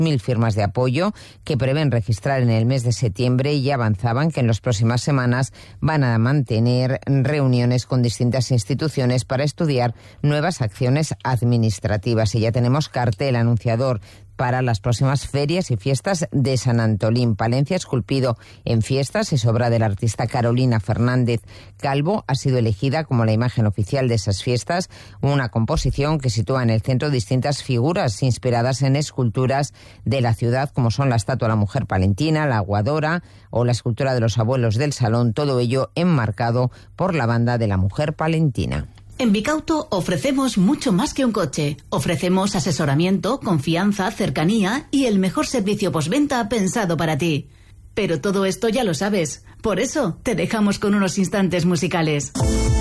1.000 firmas de apoyo que prevén registrar en el mes de septiembre, y avanzaban que en las próximas semanas van a mantener reuniones con distintas instituciones para estudiar nuevas acciones administrativas. Y ya tenemos cartel anunciador para las próximas ferias y fiestas de San Antolín. Palencia, esculpido en fiestas, es obra del artista Carolina Fernández Calvo. Ha sido elegida como la imagen oficial de esas fiestas, una composición que sitúa en el centro distintas figuras inspiradas en esculturas de la ciudad, como son la estatua de la mujer palentina, la aguadora o la escultura de los abuelos del salón, todo ello enmarcado por la banda de la mujer palentina. En Bicauto ofrecemos mucho más que un coche. Ofrecemos asesoramiento, confianza, cercanía y el mejor servicio postventa pensado para ti. Pero todo esto ya lo sabes. Por eso te dejamos con unos instantes musicales.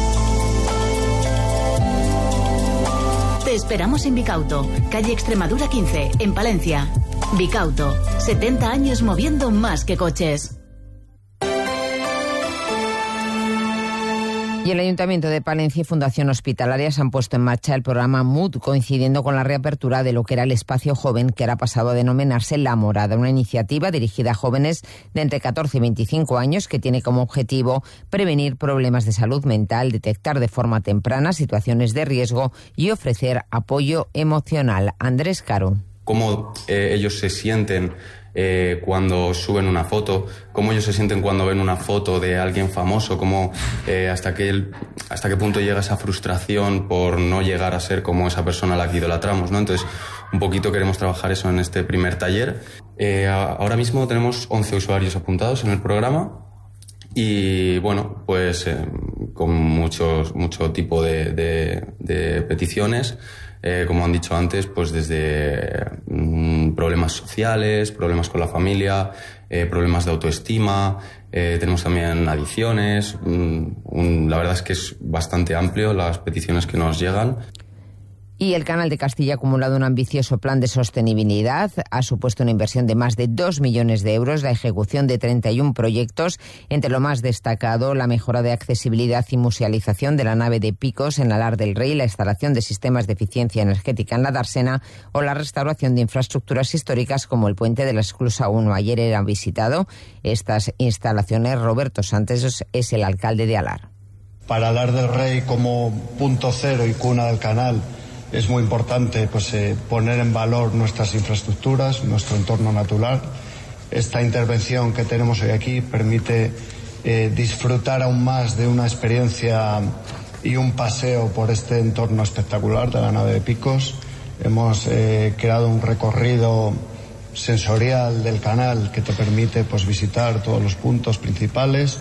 Te esperamos en Bicauto, calle Extremadura 15, en Palencia. Bicauto, 70 años moviendo más que coches. Y el Ayuntamiento de Palencia y Fundación Hospitalaria se han puesto en marcha el programa Mood, coincidiendo con la reapertura de lo que era el espacio joven, que ahora ha pasado a denominarse La Morada, una iniciativa dirigida a jóvenes de entre 14 y 25 años que tiene como objetivo prevenir problemas de salud mental, detectar de forma temprana situaciones de riesgo y ofrecer apoyo emocional. Andrés Caro. Cómo ellos se sienten cuando suben una foto, cómo ellos se sienten cuando ven una foto de alguien famoso, cómo hasta qué punto llega esa frustración por no llegar a ser como esa persona a la que idolatramos, ¿no? Entonces, un poquito queremos trabajar eso en este primer taller. Ahora mismo tenemos 11 usuarios apuntados en el programa y, bueno, pues con mucho tipo de peticiones. Como han dicho antes, pues desde problemas sociales, problemas con la familia, problemas de autoestima, tenemos también adicciones. La verdad es que es bastante amplio las peticiones que nos llegan. Y el Canal de Castilla ha acumulado un ambicioso plan de sostenibilidad. Ha supuesto una inversión de más de 2 millones de euros, la ejecución de 31 proyectos, entre lo más destacado la mejora de accesibilidad y musealización de la nave de Picos en Alar del Rey, la instalación de sistemas de eficiencia energética en la Dársena o la restauración de infraestructuras históricas como el puente de la Esclusa 1. Ayer eran visitado estas instalaciones. Roberto Santos es el alcalde de Alar. Para Alar del Rey, como punto cero y cuna del canal, es muy importante poner en valor nuestras infraestructuras, nuestro entorno natural. Esta intervención que tenemos hoy aquí permite disfrutar aún más de una experiencia y un paseo por este entorno espectacular de la nave de Picos. Hemos creado un recorrido sensorial del canal que te permite visitar todos los puntos principales.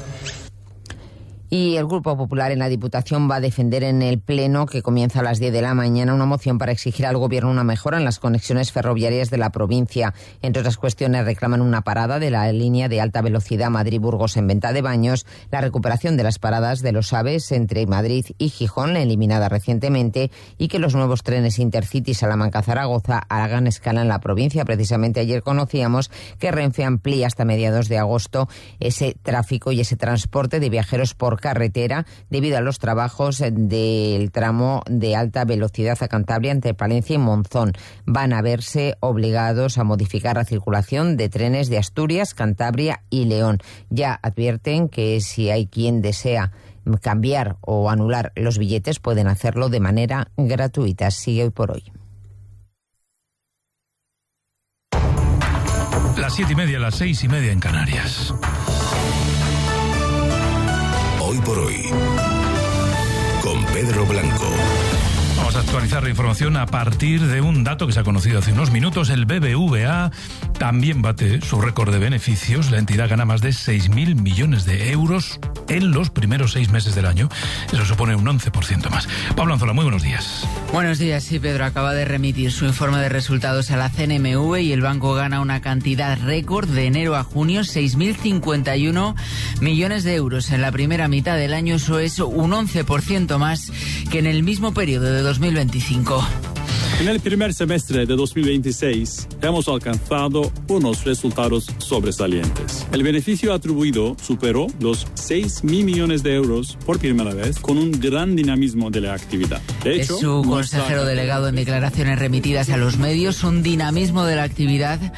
Y el Grupo Popular en la Diputación va a defender en el Pleno, que comienza a las 10 de la mañana, una moción para exigir al Gobierno una mejora en las conexiones ferroviarias de la provincia. Entre otras cuestiones, reclaman una parada de la línea de alta velocidad Madrid-Burgos en Venta de Baños, la recuperación de las paradas de los AVEs entre Madrid y Gijón, eliminada recientemente, y que los nuevos trenes Intercity Salamanca-Zaragoza hagan escala en la provincia. Precisamente ayer conocíamos que Renfe amplía hasta mediados de agosto ese tráfico y ese transporte de viajeros por carretera debido a los trabajos del tramo de alta velocidad a Cantabria entre Palencia y Monzón. Van a verse obligados a modificar la circulación de trenes de Asturias, Cantabria y León. Ya advierten que si hay quien desea cambiar o anular los billetes, pueden hacerlo de manera gratuita. Sigue Hoy por Hoy. Las 7:30, las 6:30 en Canarias. Hoy por Hoy, con Pedro Blanco. Vamos a actualizar la información a partir de un dato que se ha conocido hace unos minutos. El BBVA también bate su récord de beneficios. La entidad gana más de 6.000 millones de euros en los primeros 6 meses del año. Eso supone un 11% más. Pablo Anzola, muy buenos días. Buenos días. Sí, Pedro acaba de remitir su informe de resultados a la CNMV y el banco gana una cantidad récord de enero a junio, 6.051 millones de euros. En la primera mitad del año eso es un 11% más que en el mismo periodo de 2025. En el primer semestre de 2026 hemos alcanzado unos resultados sobresalientes. El beneficio atribuido superó los 6.000 millones de euros por primera vez, con un gran dinamismo de la actividad. De hecho, es su consejero delegado en declaraciones remitidas a los medios, un dinamismo de la actividad